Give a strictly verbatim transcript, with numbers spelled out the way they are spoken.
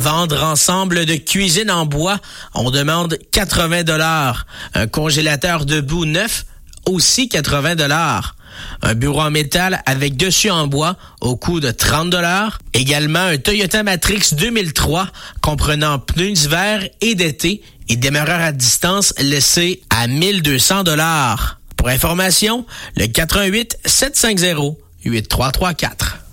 Vendre ensemble de cuisine en bois, on demande quatre-vingts dollars. Un congélateur debout neuf, aussi quatre-vingts dollars. Un bureau en métal avec dessus en bois au coût de trente dollars. Également un Toyota Matrix deux mille trois comprenant pneus d'hiver et d'été et démarreur à distance laissé à mille deux cents dollars. Pour information, le quatre un huit sept cinq zéro huit trois trois quatre.